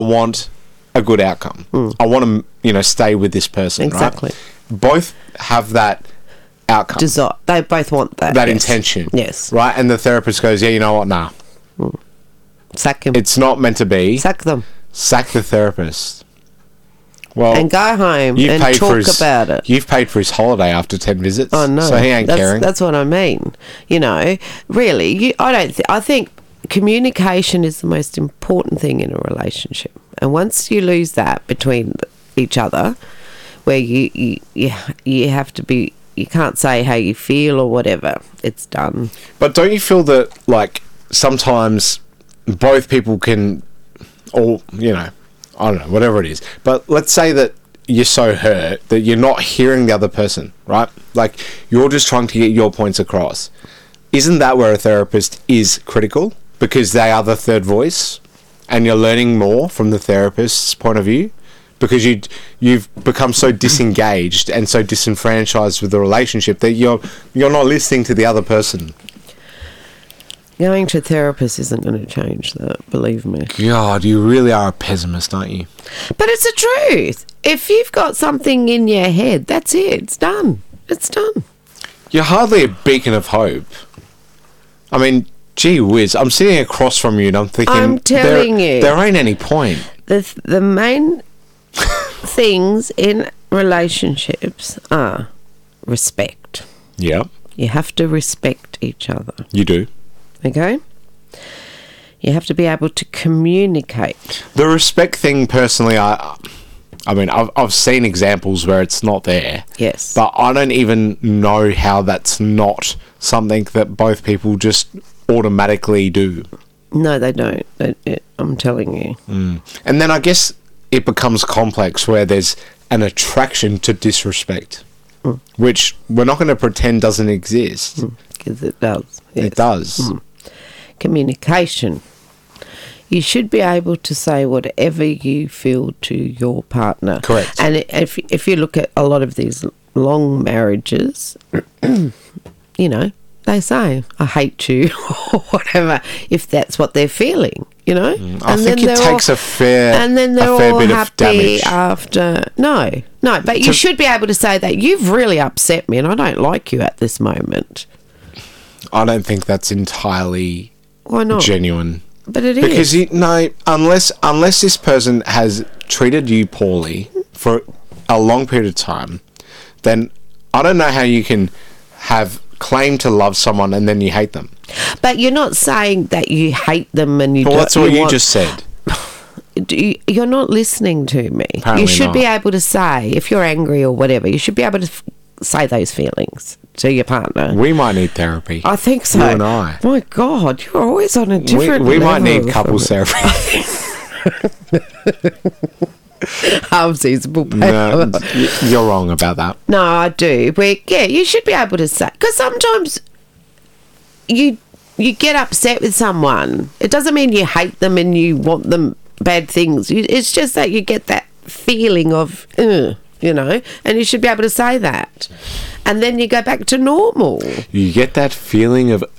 want a good outcome. I want to, stay with this person. Exactly. Right? Both have that outcome. Desire. They both want that. That intention. Yes. Right? And the therapist goes, yeah, you know what? Nah. Sack him. It's not meant to be. Sack them. Sack the therapist. Well, And go home and talk about it. You've paid for his holiday after 10 visits. Oh, no. So he ain't caring. That's what I mean. Really, I think communication is the most important thing in a relationship. And once you lose that between each other, where you have to be, you can't say how you feel or whatever, it's done. But don't you feel that, like, sometimes both people can, or, I don't know, whatever it is. But let's say that you're so hurt that you're not hearing the other person, right? Like, you're just trying to get your points across. Isn't that where a therapist is critical? Because they are the third voice, and you're learning more from the therapist's point of view? Because you've become so disengaged and so disenfranchised with the relationship that you're not listening to the other person. Going to a therapist isn't going to change that, believe me. God, you really are a pessimist, aren't you? But it's the truth. If you've got something in your head, that's it. It's done. It's done. You're hardly a beacon of hope. I mean, gee whiz, I'm sitting across from you and I'm thinking... I'm telling you. There ain't any point. The main things in relationships are respect. Yeah. You have to respect each other. You do. Okay? You have to be able to communicate. The respect thing, personally, I've seen examples where it's not there. Yes. But I don't even know how that's not something that both people just automatically do. No, they don't. I'm telling you. And then I guess it becomes complex where there's an attraction to disrespect, which we're not going to pretend doesn't exist. Because it does. Yes. It does. Communication. You should be able to say whatever you feel to your partner. Correct. And if you look at a lot of these long marriages, they say, I hate you, or whatever, if that's what they're feeling, I think it takes a fair and then they're all all bit happy of damage. after. No, but you should be able to say that you've really upset me and I don't like you at this moment. I don't think that's entirely Why not? genuine. But it Because is. unless this person has treated you poorly for a long period of time, then I don't know how you can have claim to love someone and then you hate them. But you're not saying that you hate them and you Well, don't. that's what you just said. You're not listening to me. Apparently you should not. be able to say, if you're angry or whatever, you should be able to say those feelings to your partner. We might need therapy. I think so. You and I. My God, you're always on a different We might level need couples from therapy. No, you're wrong about that. No, I do. You should be able to say, because sometimes you get upset with someone. It doesn't mean you hate them and you want them bad things. It's just that you get that feeling of, and you should be able to say that. And then you go back to normal. You get that feeling of,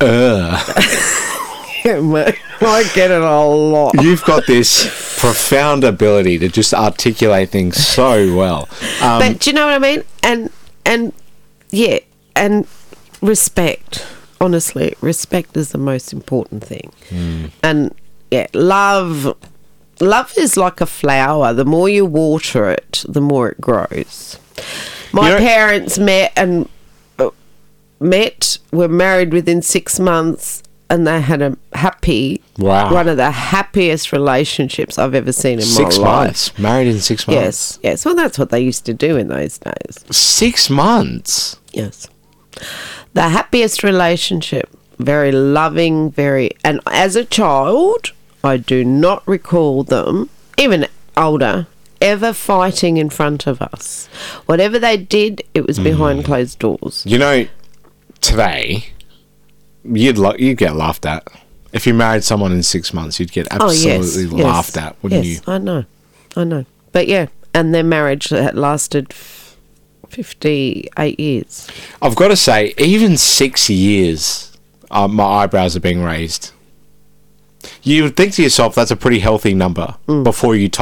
I get it a lot. You've got this profound ability to just articulate things so well. But do you know what I mean? And respect. Honestly, respect is the most important thing. And love is like a flower. The more you water it, the more it grows. My parents were married within 6 months, and they had a one of the happiest relationships I've ever seen in my life. 6 months? Married in 6 months? Yes. Well, that's what they used to do in those days. 6 months? Yes. The happiest relationship. Very loving, and as a child, I do not recall them, even older, ever fighting in front of us. Whatever they did, it was behind closed doors. Today, you'd get laughed at. If you married someone in 6 months, you'd get absolutely laughed at, wouldn't you? Yes, I know. But and their marriage lasted 58 years. I've got to say, even 6 years, my eyebrows are being raised. you would think to yourself that's a pretty healthy number before you